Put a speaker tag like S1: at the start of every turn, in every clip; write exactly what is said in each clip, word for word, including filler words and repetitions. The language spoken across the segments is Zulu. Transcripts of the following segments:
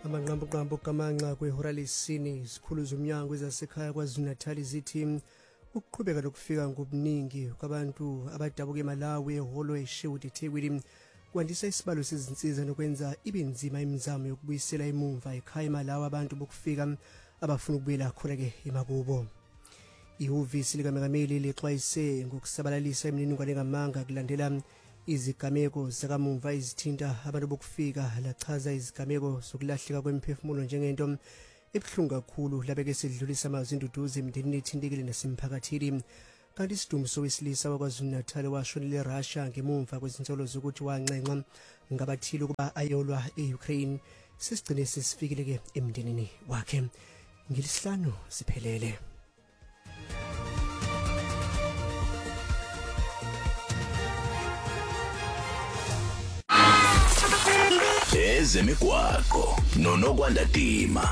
S1: Amanqambo kamanxa kwehora lesine isikhulu zomnyango ezasekhaya kwaZulu-Natal zithi ukuqhubeka lokufika ngobuningi kwabantu abadabuka eMalawi eholo eShewti eThekwini kwandisa isibalo sezinsiza nokwenza ibe nzima imizamo yokubuyisela emuva ekhaya eMalawi abantu bokufika abafuna ukubuyela khona ke emakubo. Ihhovisi likaMengameli lixwayise ngokusabalalisa imininingwane engamanga kulandela izigameko zakamumva izithinta abantu bokufika, lachaza izigameko zokulahleka kwemphefumulo njengento ebuhlungu kakhulu labeke sedlulisa amazwi induduzo emndenini ethintekile nasemphakathini. Kanti isidumbu sowesilisa wakwaZulu-Natal washonile eRussia ngemumva kwezinsolo zokuthi wanxenxa ngabathile ukuba ayolwa eUkraine sesigcine sesifikile ke emndenini wakhe. Ngilisihlanu siphelele.
S2: Ezemigwaqo noNokwanda Dima.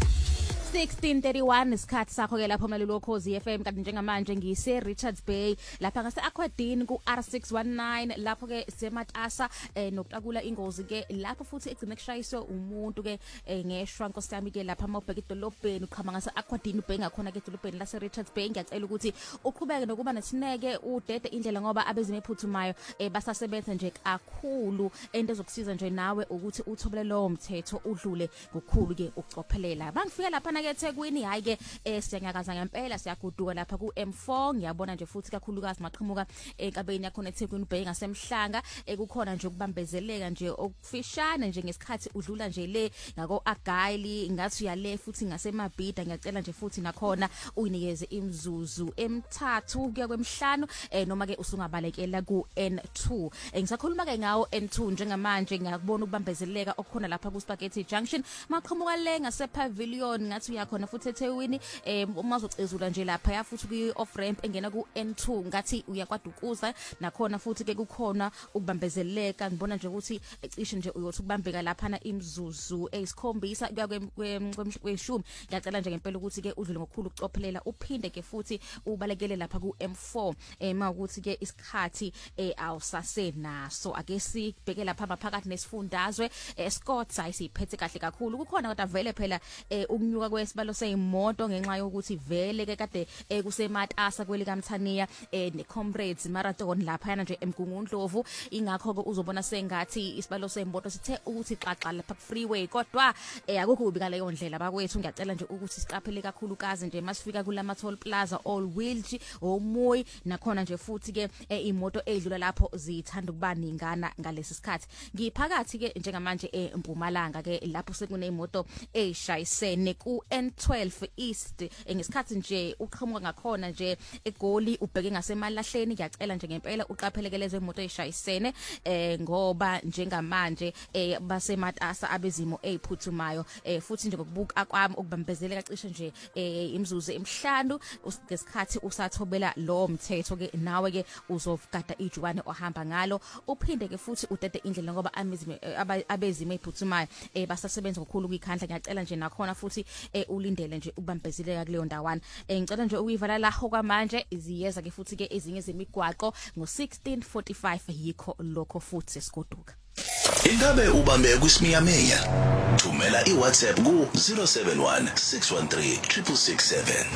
S3: sixteen thirty-one isikhathi sakho ke lapho mlalelo Ukhozi F M kanti njengamanje ngise Richards Bay lapha ngase Aquadene ku R six one nine lapho ke sematasa eh, nokutakula ingozi ke lapho futhi egcine kushayiswe umuntu ke eh, ngeshwa nkosiyami ke lapha mawubheka edolobheni uqhama ngase Aquadene ubheka khona ke edolobheni lase Richards Bay. Ngiyacela ukuthi uqhubeke nokuba nesineke udede indlela ngoba abezime ephuthumayo eh, basasebenza nje kakhulu into ezokusiza nje nawe ukuthi uthobele lo mthetho udlule ngokukhulu ke ucophelela. Bangifika lapha ke eThekwini hayi ke eh, siyanyakaza ngempela siyaguduka lapha ku M four ngiyabona nje futhi kakhulukazi maqhamuka enkabeni yakho eThekwini ubheke ngasemhlanga ekukhona nje ukubambezeleka nje okufishane nje ngesikhathi udlula nje le ngako Agayili ngathi uyale futhi ngaseMabhida. Ngiyacela nje futhi nakhona uyinikeze imzuzu emithathu kuya kwemhlanu eh, noma ke usungabalekela ku N two. Eh, ngisakhuluma ke ngawo N two njengamanje ngiyakubona ukubambezeleka okukhona lapha ku Spaghetti Junction maqhamuka le ngase Pavilion ngathi uyakhona futhi eThekwini eh, uma uzocezula nje lapha ya futhi ku off ramp engena ku N two ngathi uyakwadukuza nakhona futhi ke kukhona ukubambezeleka. Ngibona nje ukuthi ecishe nje uyothi ukubambeka lapha na imzuzu eyisikhombisa kuya kweshumi. Ngiyacela nje ngempela ukuthi ke udlule ngokukhulu ukucophelela uphinde ke futhi ubalekele lapha ku M four eh mawukuthi ke isikhathi eh awusasenaso ake sibheke lapha maphakathi nesifundazwe escorts ayisiphethe kahle kakhulu. Kukhona kodwa vele phela eh ukunyuka kwesibalo seyimoto ngenxa yokuthi vele ke kade eh, kusematasa kwelika Mthaniya eh, ne Comrades Marathon lapha yana nje eMgungundlovu. Ingakho ke uzobona sengathi isibalo seyimoto sithe ukuthi xaxa lapha ku freeway kodwa eh, akukho ubika leyo ndlela bakwethu. Ngiyacela nje ukuthi siqaphele kakhulu kazi nje masifika kulama toll plaza all wheeled omoyi nakhona nje futhi ke eh, imoto edlula lapho zithanda ukuba ningana ngalesi sikhathi. Ngiphakathi ke njengamanje eMpumalanga ke lapho sekuneyimoto eshayisene ku N twelve East ngesikhathi nje uqhamuka ngakhona nje eGoli ubheke ngasemalahleni. Ngiyacela nje ngempela uqaphelekele zemoto eshayisene eh ngoba njengamanje eh basematasa abezimo eziphuthumayo eh futhi nje ngokubuka kwami ukubambezeleka cishe nje eh imzuzu emhlanu ngesikhathi usathobela lo mthetho ke nawe ke uzovugada ijuwane ohamba ngalo uphinde ke futhi udede indlela ngoba amezime abezimo eziphuthumayo eh basasebenza ngokukhulu kwikhandla. Ngiyacela nje nakhona futhi eh ulindele nje ubambezeleka kuleyo ndawana. Eh ngicela nje uyivala la okwamanje iziyeza ke futhi ke ezinye zemigwaqo ngo sixteen forty-five yikho lokho futhi sesigoduka.
S2: Ingabe ubambe kuSmiyamenya? Thumela iWhatsApp ku zero seven one six one three six six seven.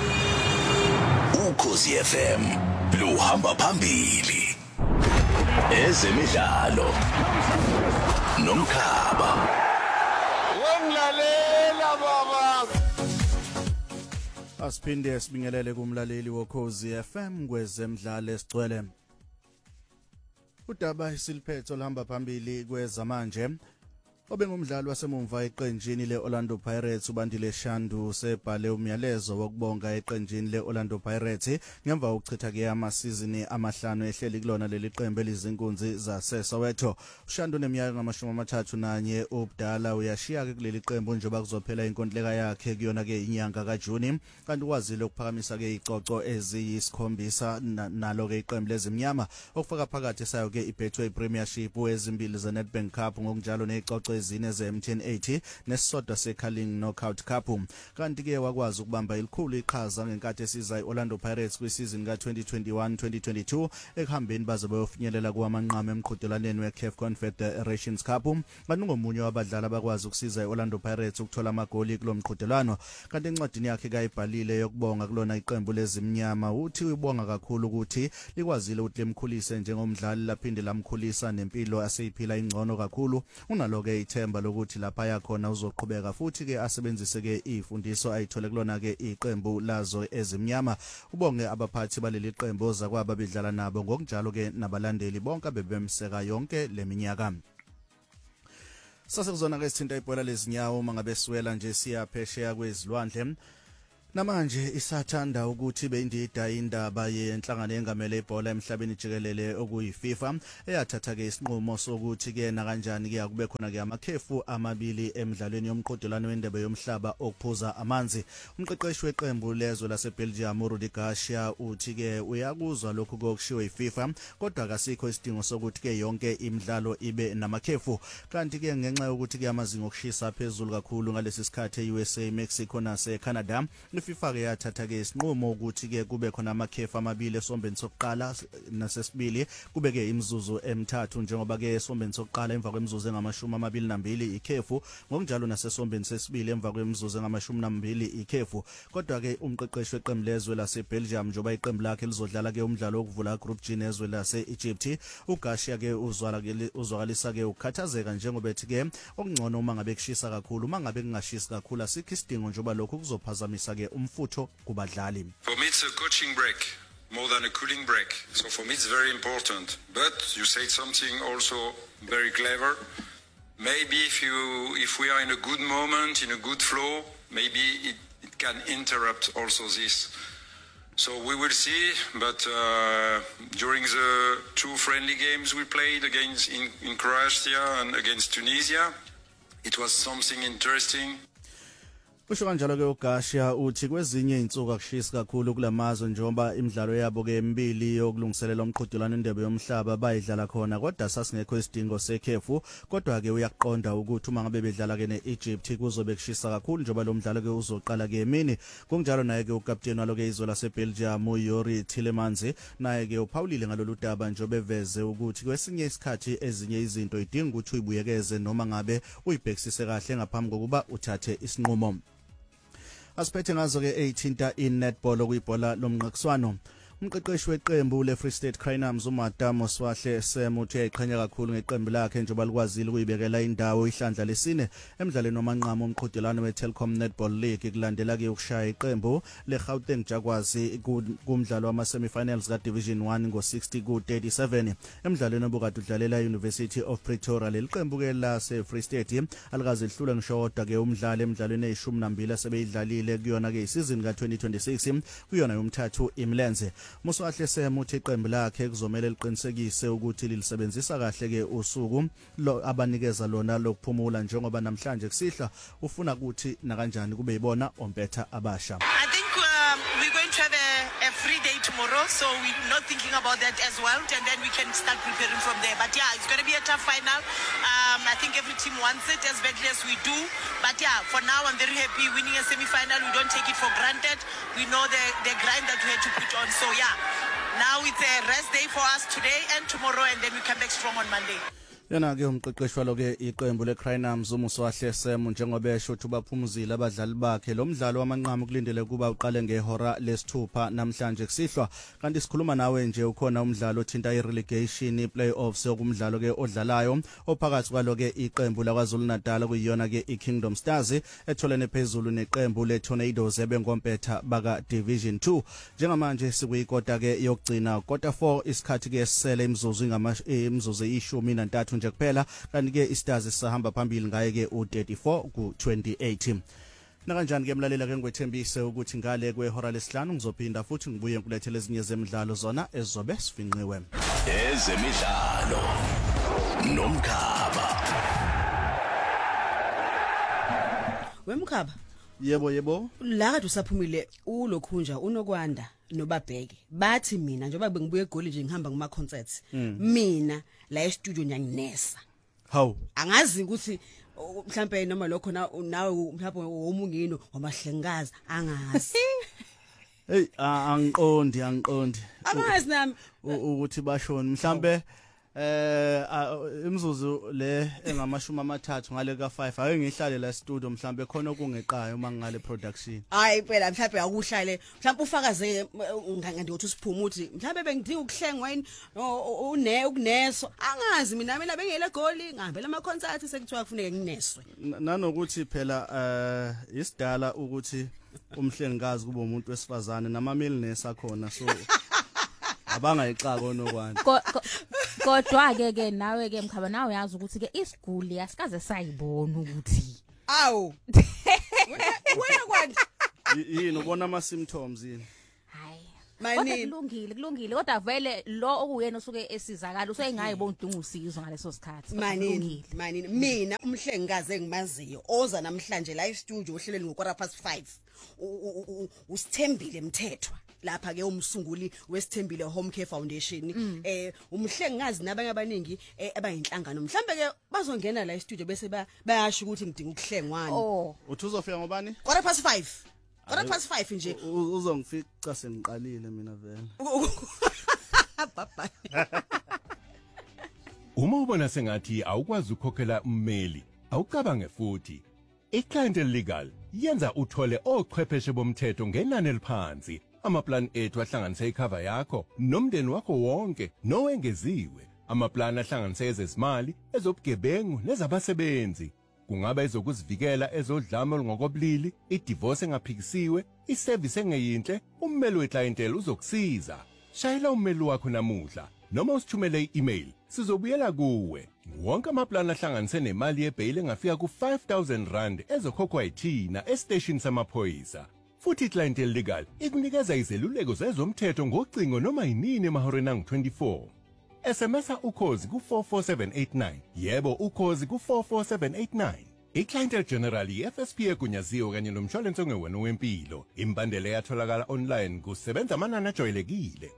S2: Ukhozi F M luhamba phambili. Ezemidlalo nomkhaba.
S4: Wemlalela baba.
S5: Asiphinde sibingelele kumlaleli woKhozi F M kwezemidlalo esigcwele. Udaba isiliphetho lihamba phambili kwezamanje. Obengumdlali wasemumva eqenjini leOrlando Pirates uBandile Shandu sebhale umyalezo wokubonga eqenjini leOrlando Pirates ngemva kokuchitha ke amasizini amahlanu ehleli kulona leli qembu elizinkunzi zaseSoweto. uShandu neminyaka ngamashumi amathathu nanye ubudala uyashiya ke kuleli qembu njengoba kuzophela inkontileka yakhe kuyona ke inyanga kaJuni kanti kwazile ukuphakamisa ke icoco eziyisikhombisa nalo ke iqembu lezimnyama okufaka phakathi sayo ke iBetway Premiership ezimbili zeNedbank Cup ngokunjalo nezicoco ezine ze-M T N eighty nesisodwa se-Carling Knockout Cup. Kanti ke wakwazi ukubamba ilikhulu iqhaza ngenkathi esiza i-Orlando Pirates kwisizini ka twenty twenty-one twenty twenty-two ekuhambeni baze bayofinyelela kuwamanqamu emqhudelaneni we-C A F Confederations Cup. Kanti ngomunye wabadlali abakwazi ukusiza i-Orlando Pirates ukuthola amagoli kulo mqhudelwano. Kanti encwadini yakhe kayibhalile yokubonga kulona iqembu lezimnyama uthi uyibonga kakhulu ukuthi likwazile ukuthi limkhulise njengomdlali laphinde lamkhulisa nempilo aseyiphila ingcono kakhulu. Unaloke ithemba lokuthi lapha yakhona uzoqhubeka futhi ke asebenzise ke ifundiso ayithole kulona ke iqembu lazo ezimnyama. Ubonge abaphathi baleli qembu zakwaba bedlala nabo ngokunjalo ke nabalandeli bonke bebemseka yonke leminyaka. Sasekuzona ke sithinta ibhola lezinyawo mangabe siwela nje siya phesheya kwezilwandle. Namanje isathanda ukuthi beyindida indaba yenhlangano engamele ibhola emhlabeni jikelele okuyi FIFA eyathatha ke isinqumo sokuthi ke na kanjani ke akube khona ke amakhefu amabili emidlalweni yomqhudelwano wendebe yomhlaba okuphuza amanzi. Umqeqeshi weqembu lezwe laseBelgium uRudi Garcia uthi ke uyakuzwa lokhu kokushiwo iFIFA kodwa akasikho isidingo sokuthi ke yonke imidlalo ibe namakhefu. Kanti ke ngenxa yokuthi ke amazinga okushisa phezulu kakhulu ngalesi sikhathi e-U S A, Mexico nase Canada, iFIFA ke yathatha ke isinqumo ukuthi ke kube khona amakhefu amabili esombeni sokuqala nasesibili kube ke imizuzu emithathu njengoba ke esombeni sokuqala emva kwemizuzu engamashumi amabili nambili ikhefu, ngokunjalo nasesombeni sesibili emva kwemizuzu engamashumi nambili ikhefu. Kodwa ke umqeqeshi weqembu lezwe laseBelgium njoba iqembu lakhe lizodlala ke umdlalo wokuvula group G nezwe lase-Egypt, uGarcia ke uzwala ke uzwakalisa ke ukhathazeka njengoba ethi ke okungcono uma ngabe kushisa kakhulu, uma ngabe kungashisi kakhulu asikho isidingo njoba lokhu kuzophazamisa ke umfutho kubadlali.
S4: For me it's a coaching break more than a cooling break, so for me it's very important. But you said something also very clever. Maybe if you if we are in a good moment, in a good flow, maybe it, it can interrupt also this. So we will see, but uh, during the two friendly games we played against in, in Croatia and against Tunisia, it was something interesting.
S5: Kusho kanjalo ke uGarcia uthi kwezinye insuku akushisi kakhulu kulamazwe njengoba imidlalo yabo ke emibili yokulungiselela umqhudelwano indebe yomhlaba bayidlala khona, kodwa sasingekho isidingo sekhefu. Kodwa ke uyaqonda ukuthi uma ngabe bedlala ke neEgypt kuzobe kushisa kakhulu njengoba lo mdlalo ke uzoqala ke emini. Kunjalo naye ke ukapteni walo ke izwe laseBelgium uYuri Tillemans naye ke uphawulile ngalolu daba njengoba beveze ukuthi kwesinye isikhathi ezinye izinto idinga ukuthi uyibuyekeze noma ngabe uyibhekisise kahle ngaphambi kokuba uthathe isinqumo. Asiphethe ngazo ke eyithinta i-netball okuyibhola lomnqakiswano. Umqeqeshi weqembu le-Free State Crainums uMatamo Swahle Sam uthi uyayiqhenya kakhulu ngeqembu lakhe njengoba likwazile ukuyibekela indawo ihlandla lesine emidlalweni wamanqamu omqhudelwano we-Telkom Netball League kulandela ke ukushaya iqembu le-Gauteng Jaguars kumdlalo wama-semifinals ka-Division one ngo-sixty ku thirty-seven. Emidlalweni obukade udlalela University of Pretoria, leli qembu ke lase-Free State alikaze lihlule ngishoda ke umdlalo emidlalweni eyishumi nambili asebeyidlalile kuyona ke isizini ka twenty twenty-six kuyona yomthathu imlenze. Muswahle Sam uthi iqembu lakhe kuzomela liqinisekise ukuthi lilisebenzisa kahle ke usuku lo abanikeza lona lokuphumula njengoba namhlanje kusihla ufuna ukuthi na kanjani kube yibona ompetha abasha.
S6: I think um, we're going to have a, a free day tomorrow, so we're not thinking about that as well, and then we can start preparing from there. But yeah, it's going to be a tough final. Um, I think every team wants it as badly as we do. But yeah, for now I'm very happy winning a semi-final. We don't take it for granted. We know the, the grind that we had to put on. So yeah, now it's a rest day for us today and tomorrow, and then we come back strong on Monday.
S5: Yana ke umqeqeshi walo ke iqembu leCrainums uMuswahle Sam njengoba esho ukuthi baphumuzile abadlali bakhe. Lo mdlalo wamanqamu kulindele kuba uqale ngehora lesithupha namhlanje kusihlwa, kanti sikhuluma nawe nje ukhona umdlalo othinta i-relegation playoffs okumdlalo ke odlalayo ophakathi kwalo ke iqembu laKwaZulu Natal kuyiyona ke iKingdom Stars etholene phezulu neqembu leTornadoes ebengompetha baka Division two. Njengamanje sikuyikota ke yokugcina quarter four, isikhathi ke sisele imzuzu ingama imzuzu ishumi nantathu nje kuphela, kanti ke iStars sisahamba phambili ngaye ke u thirty-four ku twenty-eight. Na kanjani ke mlalela ke ngwethembise ukuthi ngale kwehora lesihlanu ngizophinda futhi ngibuye nkulethele ezinye zemidlalo zona ezobe sifinqiwe.
S2: Ezemidlalo nomkhaba.
S7: Wemkhaba?
S5: Yebo yebo.
S7: La kade usaphumile ulokhunja unokwanda nobabheke. Bathi mina njengoba bengibuye eGoli nje ngihamba ngama concerts. Mina la e studio nyanginesa.
S5: Hawu.
S7: Angazi ukuthi mhlambe noma lokho na nawe mhlawumbe womungino wamahlengikazi angazi.
S5: Hey angiqondi angiqondi.
S7: Angazi nami
S5: ukuthi bashoni mhlambe eh imzuzu le engamashumi amathathu ngale ka five ake ngihlale la studio mhlambe khona okungeqayo uma ngale production.
S7: Hayi phela mhlawumbe akuhlale mhlawumbe ufakaze ngandiyothi usiphume uthi mhlawumbe bengidinga ukuhlengwa yini une ukuneso angazi mina mina bengele goli ngihambela ama concert sekuthiwa kufuneka ngineswe.
S5: Nanokuthi phela eh isidala ukuthi umhlengikazi kuba umuntu wesifazane nama-millionaires akhona so abangayixaka onokwana
S3: kodwa ke ke nawe ke mkhaba nawe yazi ukuthi ke isiguli asikaze sayibona ukuthi
S7: awu wena kwanti
S5: yini ubona ama symptoms yini
S3: hayi
S7: manini
S3: kulungile kulungile kodwa vele lo okuyena usuke esizakala usengayibona udinga usizo ngaleso sikhathi
S7: manini manini mina umhlengikazi engimaziyo oza namhlanje la e-studio ohlelweni ngo-quarter past five usithembile Mthethwa lapha ke umsunguli wesithembile Home Care Foundation mm. eh umhlengikazi nabanye abaningi abayinhlangano mhlambe ke bazongena la e-studio bese bayasho ukuthi ngidinga ukuhlengwana
S3: oh
S5: uthi uzofika ngobani
S7: quarter past five quarter past five nje
S5: uzongifica sengiqalile mina vele
S7: baba
S8: uma ubona sengathi awukwazi ukukhokhela ummeli awucabange futhi iClient Legal yenza uthole ochwepheshe bomthetho ngenani eliphansi amaplan ethu ahlanganise icover yakho nomndeni wakho wonke nowengeziwe amaplan ahlanganise ezezimali ezobugebengu nezabasebenzi kungaba ezokuzivikela ezodlame ngokobulili idivorce engaphikisiwe iservice engeyinhle ummeli weclientele uzokusiza shayela ummeli wakho namuhla noma usithumele i-email sizobuyela kuwe wonke amaplan ahlanganise nemali yebail engafika ku five thousand rand ezokhokhwa yithina estation samaphoyisa futhi iClient Legal ikunikeza izeluleko zezomthetho ngocingo noma yinini emahoreni angu twenty-four S M S ukhozi ku four four seven eight nine yebo ukhozi ku four four seven eight nine iClient General F S P egunyaziwe kanye nomshwalense ongewena wempilo imbandela yatholakala online kusebenza amanani ajwayelekile.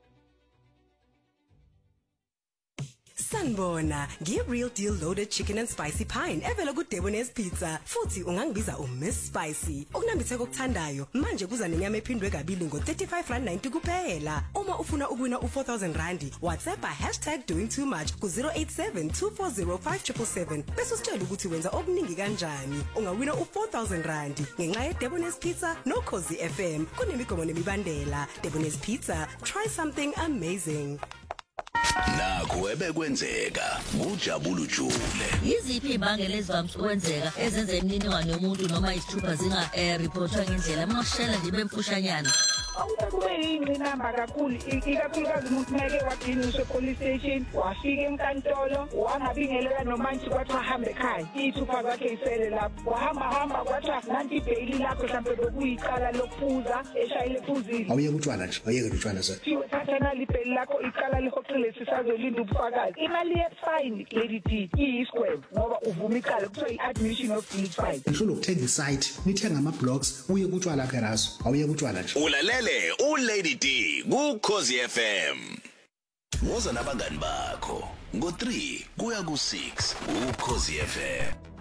S9: Sanibona, ngi-Real Deal Loaded Chicken and Spicy Pine evela ku-Debonair's Pizza futhi ungangibiza uMiss Spicy. Okunambitheka okuthandayo manje kuza nenyama ephindwe kabili ngo-thirty-five rand ninety kuphela. Uma ufuna ukuwina u-four thousand rand, WhatsApp hashtag doing too much ku zero eight seven two four zero five seven seven seven bese usitshela ukuthi wenza okuningi kanjani. Ungawina u-four thousand rand ngenxa ye-Debonair's Pizza noKhosi F M. Kunemigomo nemibandela. Debonair's Pizza, try something amazing.
S2: Nakho ebekwenzeka kujabula Jule.
S10: Yiziphi imbangela ezivamile ukwenzeka ezenza imininingwane yomuntu noma isithupha zinga eh reportwa ngendlela mawushela nje bemfushanyana.
S11: Awukube ingcinamba kakhulu ikakhulukazi umuntu meke waginiswe police station wafika enkantolo wangabingelela nomanje kwathiwa hambe ekhaya ithupha zakhe isele lapho wahamba hamba kwathiwa nanti ibhayili lakho mhlawumbe bekuyicala lokuphuza eshayile ephuzile
S12: awuyeke utshwala nje awuyeke utshwala sir
S11: thatha nali ibhayili lakho icala lihoxile sisazolinda ubufakazi imali ye-fine lady D iyisquare ngoba uvuma icala kuthiwa i-admission of guilt fine
S12: ngisho lokuthenga isite nithenga ama-blocks uyeke utshwala keraso awuyeke utshwala nje
S2: ulalele uLady D kuKhosi F M. Woza nabangani bakho ngo three kuya ku six uKhosi F M.